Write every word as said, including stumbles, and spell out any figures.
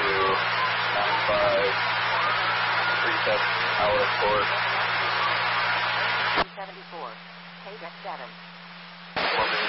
nine five, reset hour course. seventy-four, K deck seven. One